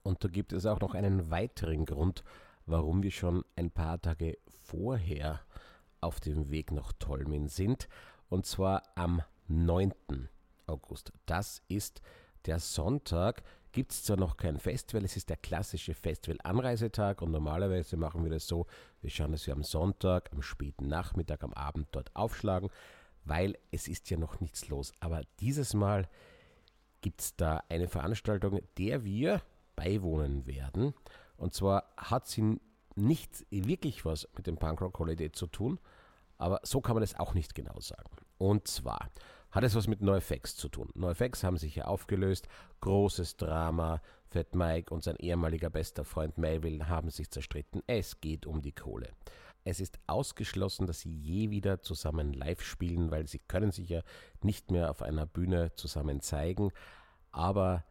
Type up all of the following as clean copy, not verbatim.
Und da gibt es auch noch einen weiteren Grund, warum wir schon ein paar Tage vorher auf dem Weg nach Tolmin sind. Und zwar am 9. August. Das ist der Sonntag. Gibt es zwar noch kein Festival, es ist der klassische Festival-Anreisetag und normalerweise machen wir das so, wir schauen, dass wir am Sonntag, am späten Nachmittag, am Abend dort aufschlagen, weil es ist ja noch nichts los. Aber dieses Mal gibt es da eine Veranstaltung, der wir beiwohnen werden. Und zwar hat sie nicht wirklich was mit dem Punkrock Holiday zu tun, aber so kann man es auch nicht genau sagen. Und zwar hat es was mit NoFX zu tun. NoFX haben sich ja aufgelöst, großes Drama, Fat Mike und sein ehemaliger bester Freund Melville haben sich zerstritten. Es geht um die Kohle. Es ist ausgeschlossen, dass sie je wieder zusammen live spielen, weil sie können sich ja nicht mehr auf einer Bühne zusammen zeigen. Aber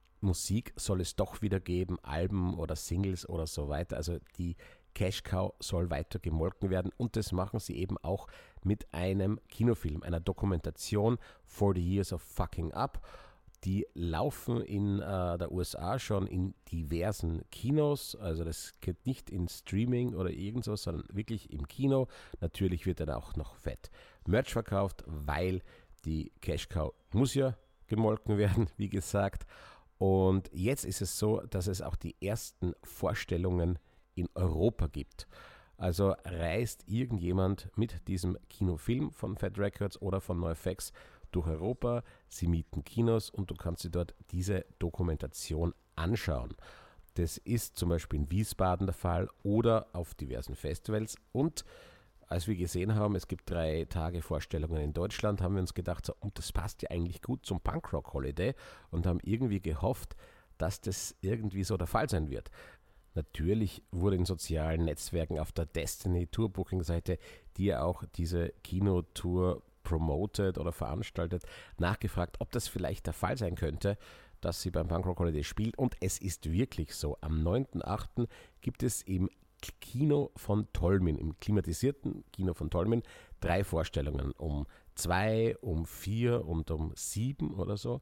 Musik soll es doch wieder geben, Alben oder Singles oder so weiter. Also die Cash Cow soll weiter gemolken werden und das machen sie eben auch mit einem Kinofilm, einer Dokumentation 40 Years of Fucking Up. Die laufen in der USA schon in diversen Kinos, also das geht nicht in Streaming oder irgendwas, sondern wirklich im Kino. Natürlich wird dann auch noch fett Merch verkauft, weil die Cash Cow muss ja gemolken werden, wie gesagt. Und jetzt ist es so, dass es auch die ersten Vorstellungen in Europa gibt. Also reist irgendjemand mit diesem Kinofilm von Fat Records oder von NoFX durch Europa, sie mieten Kinos und du kannst dir dort diese Dokumentation anschauen. Das ist zum Beispiel in Wiesbaden der Fall oder auf diversen Festivals. Und als wir gesehen haben, es gibt 3 Tage Vorstellungen in Deutschland, haben wir uns gedacht, so, und das passt ja eigentlich gut zum Punkrock Holiday und haben irgendwie gehofft, dass das irgendwie so der Fall sein wird. Natürlich wurde in sozialen Netzwerken auf der Destiny Tour Booking Seite, die ja auch diese Kinotour promotet oder veranstaltet, nachgefragt, ob das vielleicht der Fall sein könnte, dass sie beim Punkrock Holiday spielt. Und es ist wirklich so. Am 9.8. gibt es im Kino von Tolmin, im klimatisierten Kino von Tolmin, 3 Vorstellungen um 2, um 4 und um 7 oder so.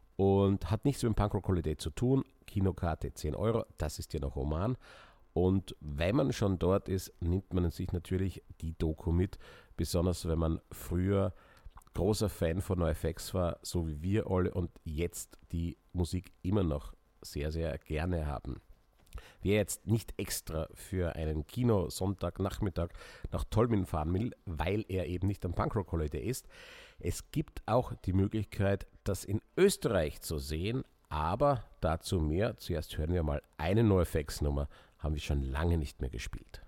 Und hat nichts mit dem Punkrock Holiday zu tun. Kinokarte 10 Euro, das ist ja noch Oman. Und wenn man schon dort ist, nimmt man sich natürlich die Doku mit. Besonders wenn man früher großer Fan von NoFX war, so wie wir alle, und jetzt die Musik immer noch sehr, sehr gerne haben. Wer jetzt nicht extra für einen Kino-Sonntagnachmittag nach Tolmin fahren will, weil er eben nicht am Punkrock Holiday ist, es gibt auch die Möglichkeit, das in Österreich zu sehen, aber dazu mehr. Zuerst hören wir mal eine NoFX-Nummer, haben wir schon lange nicht mehr gespielt.